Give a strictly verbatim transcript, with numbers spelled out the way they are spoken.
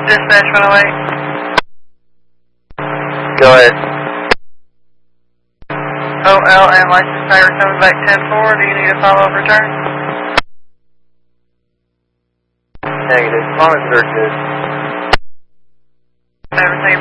Dispatch one oh eight. Go ahead. O L and license number coming back ten four. Do you need a follow-up return? Negative. As long as they're good. Everything